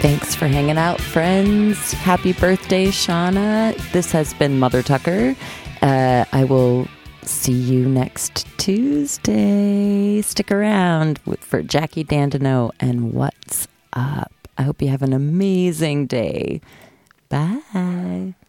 Thanks for hanging out, friends. Happy birthday, Shauna. This has been Mother Tucker. I will see you next Tuesday. Stick around for Jackie Dandino and What's Up. I hope you have an amazing day. Bye.